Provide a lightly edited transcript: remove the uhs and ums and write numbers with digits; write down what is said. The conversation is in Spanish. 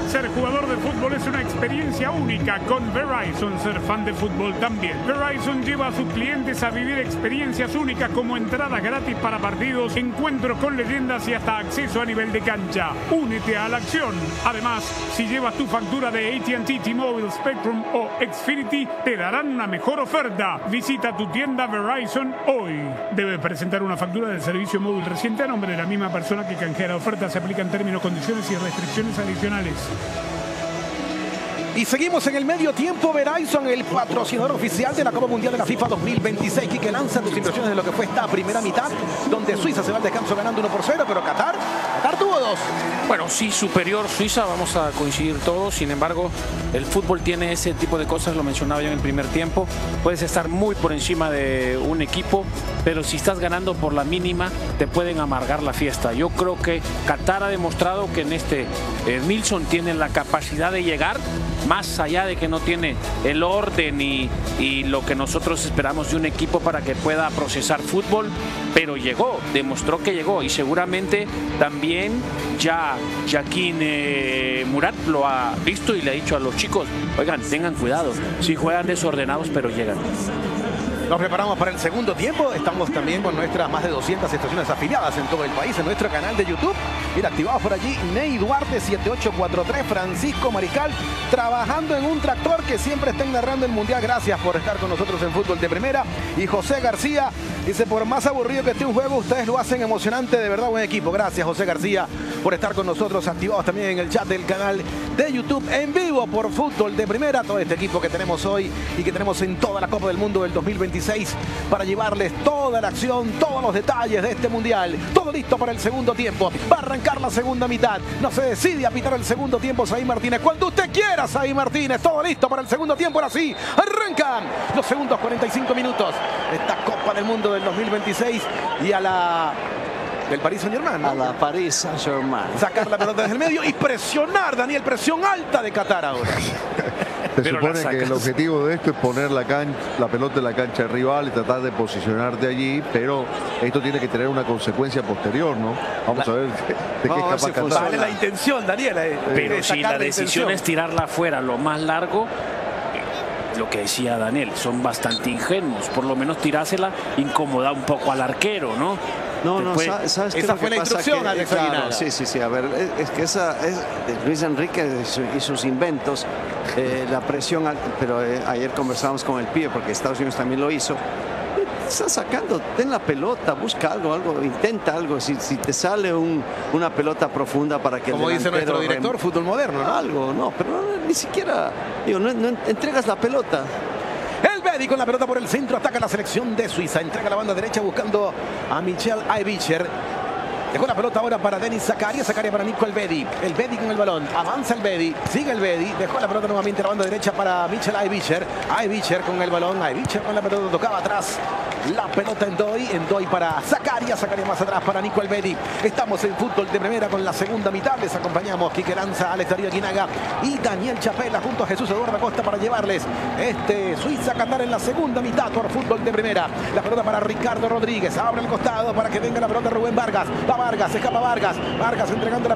Ser jugador de fútbol es una experiencia única. Con Verizon, ser fan de fútbol también. Verizon lleva a sus clientes a vivir experiencias únicas como entradas gratis para partidos, encuentros con leyendas y hasta acceso a nivel de cancha. Únete a la acción. Además, si llevas tu factura de AT&T, T-Mobile, Spectrum o Xfinity, te darán una mejor oferta. Visita tu tienda Verizon hoy. Debes presentar una factura del servicio móvil reciente a nombre de la misma persona que canjea la oferta. Se aplican términos, condiciones y restricciones adicionales. Y seguimos en el medio tiempo. Verizon, el patrocinador oficial de la Copa Mundial de la FIFA 2026. Quique, lanza tus impresiones de lo que fue esta primera mitad, donde Suiza se va al descanso ganando 1-0, pero Qatar tuvo 2. Bueno, sí, superior Suiza, vamos a coincidir todos. Sin embargo, el fútbol tiene ese tipo de cosas, lo mencionaba yo en el primer tiempo. Puedes estar muy por encima de un equipo, pero si estás ganando por la mínima, te pueden amargar la fiesta. Yo creo que Qatar ha demostrado que en este Nilsson tiene la capacidad de llegar, más allá de que no tiene el orden y lo que nosotros esperamos de un equipo para que pueda procesar fútbol, pero llegó, demostró que llegó, y seguramente también ya Joaquín Murat lo ha visto y le ha dicho a los chicos, oigan, tengan cuidado, si juegan desordenados pero llegan. Nos preparamos para el segundo tiempo. Estamos también con nuestras más de 200 estaciones afiliadas en todo el país, en nuestro canal de YouTube. Mira, activados por allí, Ney Duarte 7843, Francisco Marical, trabajando en un tractor que siempre está narrando el Mundial. Gracias por estar con nosotros en Fútbol de Primera. Y José García dice, por más aburrido que esté un juego, ustedes lo hacen emocionante, de verdad, buen equipo. Gracias, José García, por estar con nosotros, activados también en el chat del canal de YouTube, en vivo por Fútbol de Primera. Todo este equipo que tenemos hoy y que tenemos en toda la Copa del Mundo del 2026 para llevarles toda la acción, todos los detalles de este Mundial. Todo listo para el segundo tiempo. Va a arrancar la segunda mitad. No se decide a pitar el segundo tiempo Zahi Martínez. Cuando usted quiera, Zahi Martínez. Todo listo para el segundo tiempo. Ahora sí, arrancan los segundos 45 minutos. Esta Copa del Mundo del 2026 y a la... del Paris Saint-Germain, ¿no? A la Paris Saint-Germain. Sacar la pelota desde el medio y presionar, Daniel, presión alta de Qatar ahora. Se supone que el objetivo de esto es poner la pelota en la cancha del rival y tratar de posicionarte allí, pero esto tiene que tener una consecuencia posterior, ¿no? Vamos a ver de qué es capaz Qatar. Vale la intención, Daniel. Pero si la decisión es tirarla afuera lo más largo, lo que decía Daniel, son bastante ingenuos. Por lo menos tirásela, incomoda un poco al arquero, ¿no? No, ¿sabes qué? Esa fue la instrucción, Alex Aguinaga. Sí, a ver, es que esa es Luis Enrique y sus inventos, la presión, pero ayer conversamos con el pibe, porque Estados Unidos también lo hizo. Está sacando, ten la pelota, busca algo, intenta algo. Si te sale una pelota profunda para que como dice nuestro director, fútbol moderno, ¿no? Algo, no, pero ni siquiera, digo, no entregas la pelota. El Bedi con la pelota por el centro, ataca la selección de Suiza, entrega la banda derecha buscando a Michel Aibicher. Dejó la pelota ahora para Denis Zakaria, Zakaria para Nico Elvedi. Elvedi con el balón, avanza Elvedi, sigue Elvedi, dejó la pelota nuevamente a la banda derecha para Michel Aibicher. Aibicher con el balón, Aibicher con la pelota, tocaba atrás. La pelota en Doi para Zakaria, Zakaria más atrás para Nico Elvedi. Estamos en Fútbol de Primera con la segunda mitad. Les acompañamos Quique Lanza, Alex Darío Aguinaga y Daniel Chapela junto a Jesús Eduardo Acosta para llevarles Suiza-Qatar en la segunda mitad por Fútbol de Primera. La pelota para Ricardo Rodríguez, abre el costado para que venga la pelota Rubén Vargas. Va Vargas, escapa Vargas, Vargas entregando la